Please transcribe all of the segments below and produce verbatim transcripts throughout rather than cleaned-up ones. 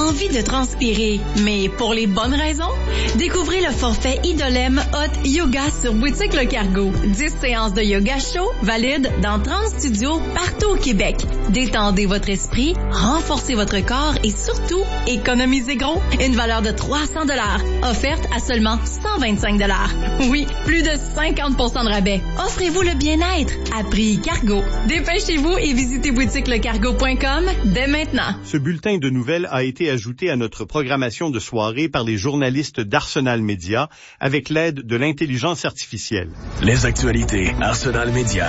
Envie de transpirer, mais pour les bonnes raisons? Découvrez le forfait Idolem Hot Yoga sur Boutique Le Cargo. dix séances de yoga chaud valides dans trente studios partout au Québec. Détendez votre esprit, renforcez votre corps et surtout, économisez gros. Une valeur de trois cents dollars, offerte à seulement cent vingt-cinq dollars. Oui, plus de cinquante pour cent de rabais. Offrez-vous le bien-être à prix Cargo. Dépêchez-vous et visitez boutique le cargo point com dès maintenant. Ce bulletin de nouvelles a été ajouté à notre programmation de soirée par les journalistes d'Arsenal Média avec l'aide de l'intelligence artificielle. Les actualités Arsenal Média.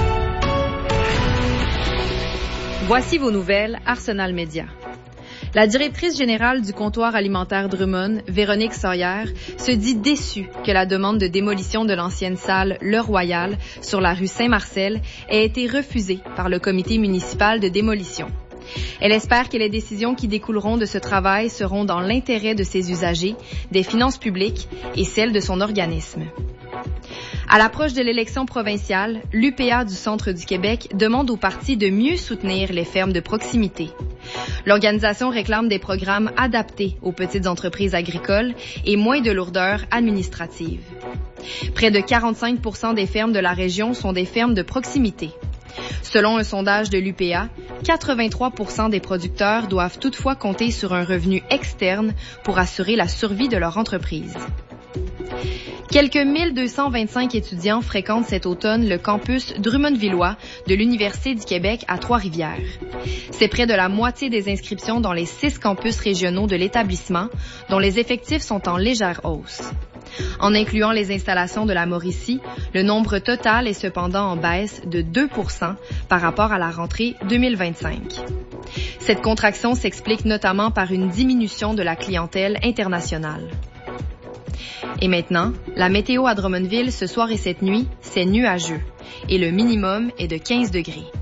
Voici vos nouvelles Arsenal Média. La directrice générale du comptoir alimentaire Drummond, Véronique Sawyer, se dit déçue que la demande de démolition de l'ancienne salle Le Royal sur la rue Saint-Marcel ait été refusée par le comité municipal de démolition. Elle espère que les décisions qui découleront de ce travail seront dans l'intérêt de ses usagers, des finances publiques et celles de son organisme. À l'approche de l'élection provinciale, l'U P A du Centre du Québec demande aux partis de mieux soutenir les fermes de proximité. L'organisation réclame des programmes adaptés aux petites entreprises agricoles et moins de lourdeur administrative. Près de quarante-cinq pour cent des fermes de la région sont des fermes de proximité. Selon un sondage de l'U P A, quatre-vingt-trois pour cent des producteurs doivent toutefois compter sur un revenu externe pour assurer la survie de leur entreprise. Quelques mille deux cent vingt-cinq étudiants fréquentent cet automne le campus Drummondvillois de l'Université du Québec à Trois-Rivières. C'est près de la moitié des inscriptions dans les six campus régionaux de l'établissement, dont les effectifs sont en légère hausse. En incluant les installations de la Mauricie, le nombre total est cependant en baisse de deux pour cent par rapport à la rentrée deux mille vingt-cinq. Cette contraction s'explique notamment par une diminution de la clientèle internationale. Et maintenant, la météo à Drummondville ce soir et cette nuit, c'est nuageux et le minimum est de quinze degrés.